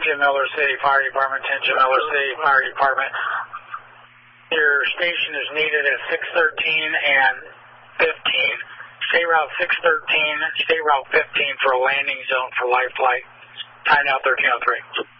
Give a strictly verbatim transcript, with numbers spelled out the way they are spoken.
Jim Miller City Fire Department, ten Jim Miller City Fire Department. Your station is needed at six thirteen and fifteen. Stay route six thirteen, stay route fifteen for a landing zone for life flight. Time now thirteen oh three.